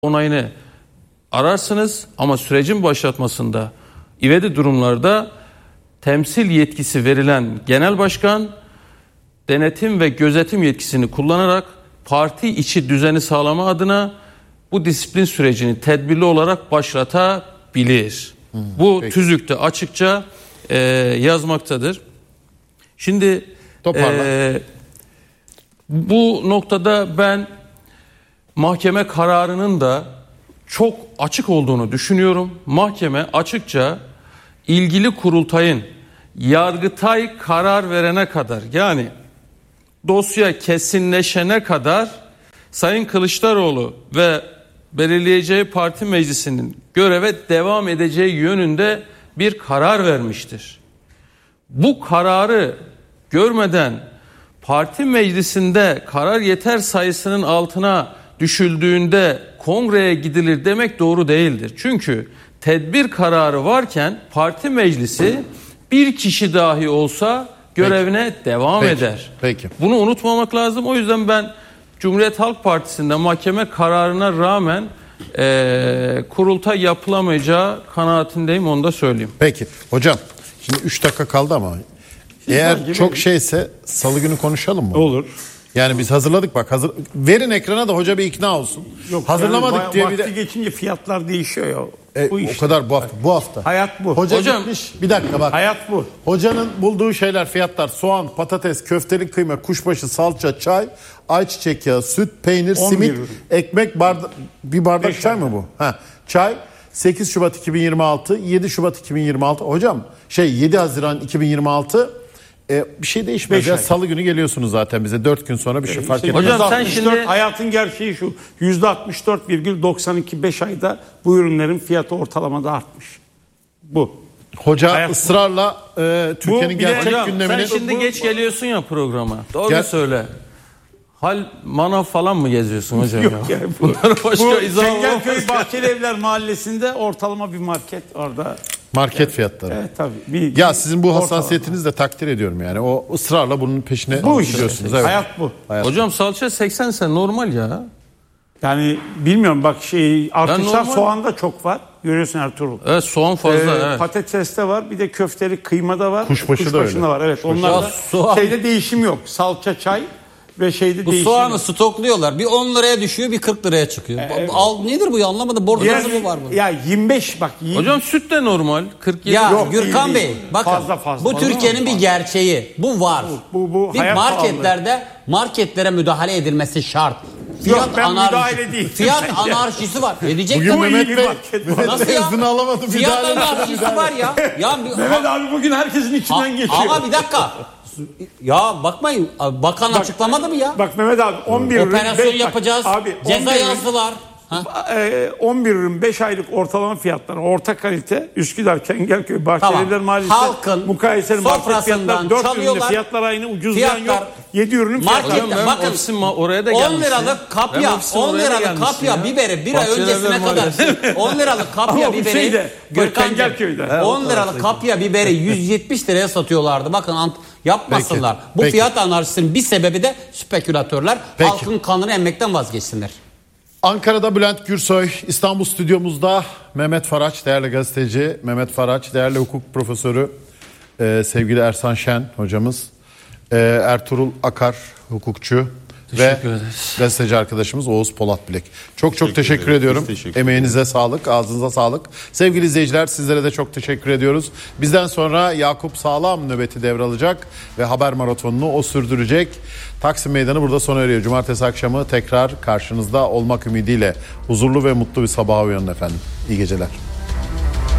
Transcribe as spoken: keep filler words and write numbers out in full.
onayını ararsınız ama sürecin başlatmasında ivedi durumlarda temsil yetkisi verilen genel başkan denetim ve gözetim yetkisini kullanarak parti içi düzeni sağlama adına bu disiplin sürecini tedbirli olarak başlatabilir. Hmm, bu peki. Tüzükte açıkça e, yazmaktadır. Şimdi e, bu noktada ben mahkeme kararının da çok açık olduğunu düşünüyorum. Mahkeme açıkça ilgili kurultayın Yargıtay karar verene kadar, yani dosya kesinleşene kadar Sayın Kılıçdaroğlu ve belirleyeceği parti meclisinin göreve devam edeceği yönünde bir karar vermiştir. Bu kararı görmeden parti meclisinde karar yeter sayısının altına düşüldüğünde kongreye gidilir demek doğru değildir. Çünkü tedbir kararı varken parti meclisi bir kişi dahi olsa görevine Peki. devam Peki. eder. Peki. Bunu unutmamak lazım. O yüzden ben Cumhuriyet Halk Partisi'nde mahkeme kararına rağmen e, kurultay yapılamayacağı kanaatindeyim, onu da söyleyeyim. Peki. Hocam şimdi üç dakika kaldı ama Siz eğer çok şeyse salı günü konuşalım mı? Olur. Yani biz hazırladık bak. Hazır, verin ekrana da hoca bir ikna olsun. Yok, hazırlamadık yani diye vakti bir de... geçince fiyatlar değişiyor ya. E, bu o işte. kadar bu hafta. Bu hafta. Hayat bu. Hoca Hocam, gitmiş. Bir dakika bak. Hayat bu. Hocanın bulduğu şeyler, fiyatlar: soğan, patates, köftelik kıyma, kuşbaşı, salça, çay, ayçiçek yağı, süt, peynir, simit, ekmek, barda bir bardak çay mı bu? Ha, çay. sekiz Şubat iki bin yirmi altı, yedi Şubat iki bin yirmi altı. Hocam şey yedi Haziran iki bin yirmi altı. E, bir şey değişmez ya. Salı günü geliyorsunuz zaten bize. Dört gün sonra bir şey fark etmez. Hocam sen şimdi hayatın gerçeği şu. yüzde altmış dört virgül doksan iki beş ayda bu ürünlerin fiyatı ortalamada artmış. Bu. Hoca Hayat ısrarla e, Türkiye'nin gerçek hocam, gündemini... sen şimdi bu, geç geliyorsun ya programa. Doğru Gel. söyle. Hal manav falan mı geziyorsun hocam? Yok ya? yani bu, Bunlar başka bu izah Çengelköy Bahçelievler Mahallesi'nde ortalama bir market orada. Market yani, fiyatları. Evet tabii. Bir, ya sizin bu hassasiyetinizi de takdir ediyorum yani. O ısrarla bunun peşine bu gidiyorsunuz. Işte. Evet. Hayat bu. Hayat hocam bu. Salça seksen sen normal ya. Yani bilmiyorum bak şey artışlar normal... soğanda çok var. Görüyorsun Ertuğrul. Evet, soğan fazla. Ee, evet. Patateste var, bir de köfteli kıymada var. Kuşbaşı, Kuşbaşı da öyle. var. Evet, onlarda soğan... şeyde değişim yok. Salça, çay ve şeyde bu değişim. Bu soğanı yok. stokluyorlar. Bir on liraya düşüyor, bir kırk liraya çıkıyor. Evet. Al, nedir bu ya, anlamadım. Bordosu mu var bu? Ya yirmi beş bak. yirmi Hocam süt de normal. kırk yedi. Ya yok, Gürkan Bey, değil. bakın. Fazla, fazla. Bu Türkiye'nin bir gerçeği. Bu var. Bu, bu, bu bir marketlerde marketlere müdahale edilmesi şart. Fiyat Yok, ben anarşi, müdahale değil. fiyat anarşisi var. Edecek bugün mi? Mehmet Bey, Mehmet Nasıl Bey ya? hızını alamadı. Fiyat anarşisi var ya. ya bir, Mehmet abi bugün herkesin içinden ha, geçiyor. Ama bir dakika. Ya bakmayın, bakan bak, açıklamadı mı ya? Bak Mehmet abi on bir operasyon ürün, yapacağız. Bak, abi, ceza yazdılar. on bir ürün beş aylık ortalama fiyatları, orta kalite Üsküdar, Çengelköy, Bahçelievler tamam. Mahallesi, halkın mukayeseli market fiyatlar, dört üründe fiyatlar aynı, ucuzlayan fiyatlar, yok, yedi ürünün fiyatları. Hocam, bakın ofisim oraya da on liralık kapya, on liralık kapya ya. Biberi bir ay öncesine kadar on liralık kapya biberi Gürkan'cığım on liralık kapya biberi yüz yetmiş liraya satıyorlardı. Bakın yapmasınlar. Peki, Bu peki. fiyat anarşisinin bir sebebi de spekülatörler. Peki. Halkın kanını emmekten vazgeçsinler. Ankara'da Bülent Gürsoy, İstanbul stüdyomuzda Mehmet Faraç, değerli gazeteci Mehmet Faraç, değerli hukuk profesörü e, sevgili Ersan Şen hocamız, e, Ertuğrul Akar hukukçu teşekkür ve ederiz. Gazeteci arkadaşımız Oğuz Polat Bilek. Çok çok teşekkür, teşekkür ediyorum. Teşekkür Emeğinize sağlık, ağzınıza sağlık. Sevgili izleyiciler, sizlere de çok teşekkür ediyoruz. Bizden sonra Yakup Sağlam nöbeti devralacak ve haber maratonunu o sürdürecek. Taksim Meydanı burada sona eriyor. Cumartesi akşamı tekrar karşınızda olmak ümidiyle huzurlu ve mutlu bir sabaha uyanın efendim. İyi geceler.